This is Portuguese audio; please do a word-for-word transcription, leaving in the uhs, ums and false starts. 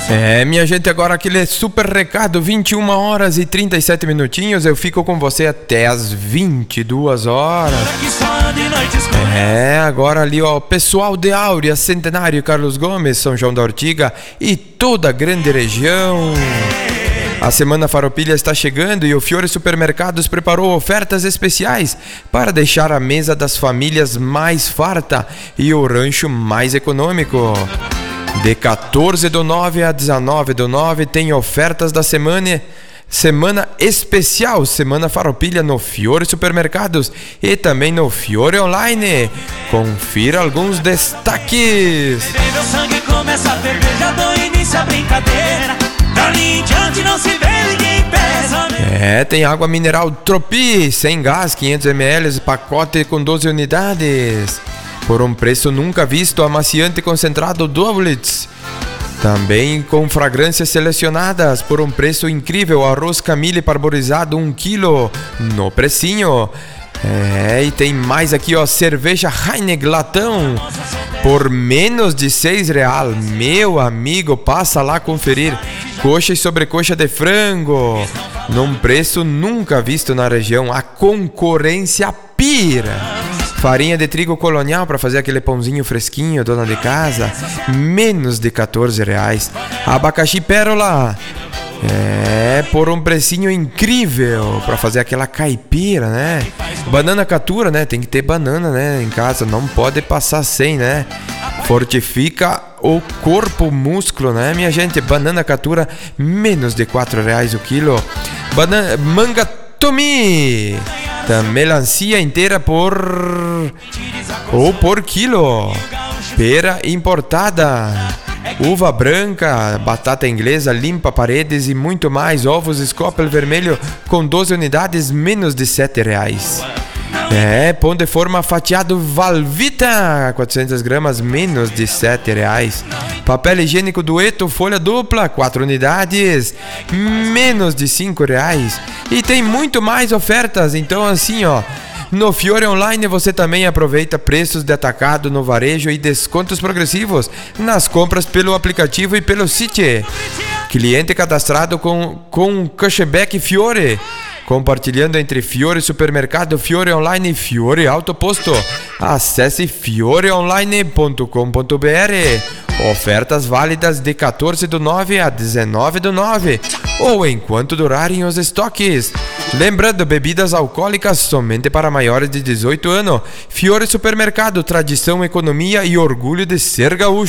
É, minha gente, agora aquele super recado, vinte e uma horas e trinta e sete minutinhos, eu fico com você até as vinte e duas horas. É, agora ali ó, pessoal de Áurea, Centenário, Carlos Gomes, São João da Ortiga e toda a grande região. A Semana Farroupilha está chegando e o Fiore Supermercados preparou ofertas especiais para deixar a mesa das famílias mais farta e o rancho mais econômico. De quatorze do nove a dezenove do nove tem ofertas da semana, semana especial, Semana Farroupilha no Fiore Supermercados e também no Fiore Online. Confira alguns destaques. Meu sangue começa a ferver, já dou início à brincadeira. Dali em diante não se vê ninguém pesa. É, tem água mineral Tropi, sem gás, quinhentos mililitros, pacote com doze unidades. Por um preço nunca visto, amaciante concentrado Doublets. Também com fragrâncias selecionadas, por um preço incrível, arroz Camille parborizado um quilo, no precinho. É, e tem mais aqui, ó, cerveja Heineken latão, por menos de seis reais. Meu amigo, passa lá conferir. Coxa e sobrecoxa de frango, num preço nunca visto na região. A concorrência pira. Farinha de trigo colonial para fazer aquele pãozinho fresquinho, dona de casa, menos de quatorze reais. Abacaxi pérola, é, por um precinho incrível para fazer aquela caipira, né? Banana catura, né? Tem que ter banana, né? Em casa, não pode passar sem, né? Fortifica o corpo, o músculo, né, minha gente? Banana catura, menos de quatro reais o quilo. Banana, manga Tomi, da melancia inteira por ou por quilo. Pera importada, uva branca, batata inglesa, limpa paredes e muito mais. Ovos Scopel vermelho com doze unidades, menos de sete reais. É, pão de forma fatiado Valvita, quatrocentas gramas, menos de sete reais. Papel higiênico Dueto, folha dupla, quatro unidades, menos de cinco reais. E tem muito mais ofertas, então assim, ó, no Fiore Online você também aproveita preços de atacado no varejo e descontos progressivos nas compras pelo aplicativo e pelo site. Cliente cadastrado com, com cashback Fiore. Compartilhando entre Fiore Supermercado, Fiore Online e Fiore Autoposto. Acesse fiore online ponto com ponto b r. Ofertas válidas de quatorze do nove a dezenove do nove ou enquanto durarem os estoques. Lembrando, bebidas alcoólicas somente para maiores de dezoito anos. Fiore Supermercado, tradição, economia e orgulho de ser gaúcho.